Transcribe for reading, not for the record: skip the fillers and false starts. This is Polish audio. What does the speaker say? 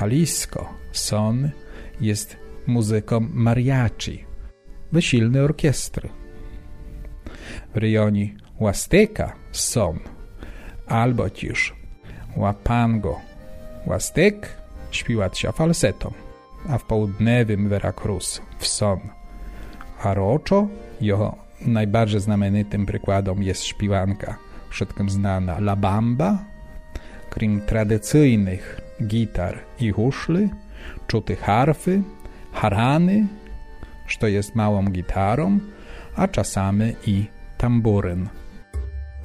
Jalisco son jest muzyką mariachi, wysilnej orkiestry. W rejonie Huasteca son albo też Huapango Huastec śpiewać się falsetą, a w południowym Veracruz w son jarocho. Jego najbardziej znamienitym przykładem jest śpiewanka wszystkim znana La Bamba, krim tradycyjnych gitar i huszli, czuty harfy, harany, co jest małą gitarą, a czasami i tamburyn.